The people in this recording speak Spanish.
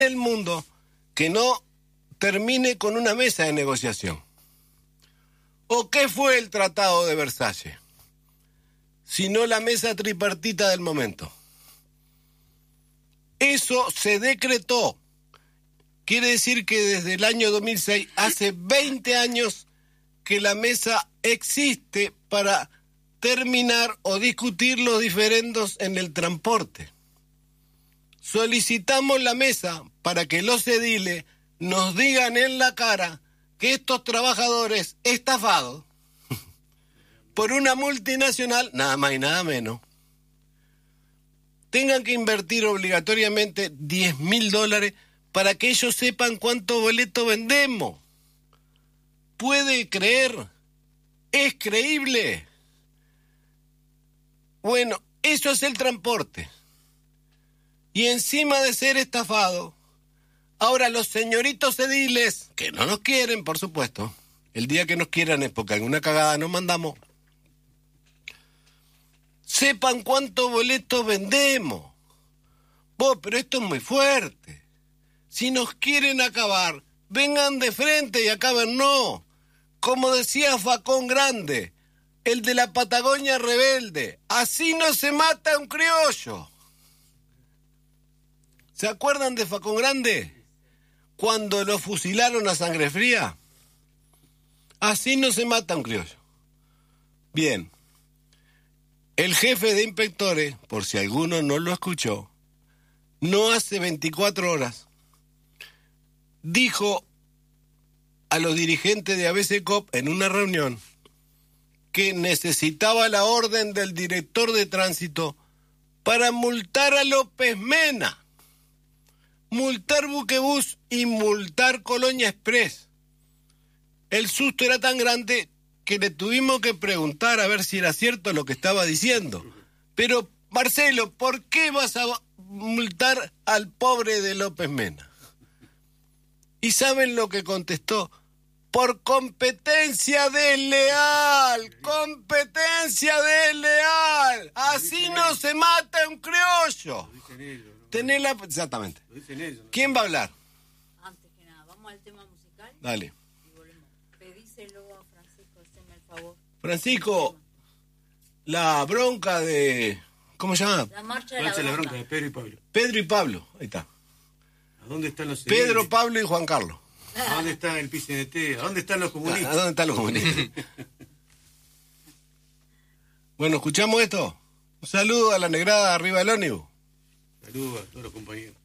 el mundo que no termine con una mesa de negociación. ¿O qué fue el Tratado de Versalles? Sino la mesa tripartita del momento. Eso se decretó. Quiere decir que desde el año 2006, hace 20 años, que la mesa existe para terminar o discutir los diferendos en el transporte. Solicitamos la mesa para que los ediles nos digan en la cara que estos trabajadores estafados por una multinacional, nada más y nada menos, tengan que invertir obligatoriamente $10.000 para que ellos sepan cuánto boleto vendemos. ¿Puede creer? ¿Es creíble? Bueno, eso es el transporte. Y encima de ser estafado, ahora los señoritos ediles, que no nos quieren, por supuesto, el día que nos quieran es porque alguna cagada nos mandamos, sepan cuántos boletos vendemos. Vos, pero esto es muy fuerte. Si nos quieren acabar, vengan de frente y acaben no. Como decía Facón Grande, el de la Patagonia rebelde, así no se mata un criollo. ¿Se acuerdan de Facón Grande? Cuando lo fusilaron a sangre fría. Así no se mata un criollo. Bien. El jefe de inspectores, por si alguno no lo escuchó, no hace 24 horas, dijo a los dirigentes de ABCCOP en una reunión que necesitaba la orden del director de tránsito para multar a López Mena, multar Buquebús y multar Colonia Express. El susto era tan grande que le tuvimos que preguntar a ver si era cierto lo que estaba diciendo. Pero, Marcelo, ¿por qué vas a multar al pobre de López Mena? ¿Y saben lo que contestó? Por competencia desleal, competencia desleal. Así no se mata un criollo. Tenés la... Exactamente. ¿Quién va a hablar? Antes que nada, vamos al tema musical. Dale. Y volvemos. Pedíselo a Francisco, haceme el favor. Francisco, la bronca de... ¿Cómo se llama? La marcha de la bronca de Pedro y Pablo. Pedro y Pablo, ahí está. ¿A dónde están los Pedro, Pablo y Juan Carlos. ¿A dónde está el PCNT? ¿A dónde están los comunistas? ¿A dónde están los comunistas? Bueno, ¿escuchamos esto? Un saludo a la negrada arriba del ónibus. Saludos a todos los compañeros.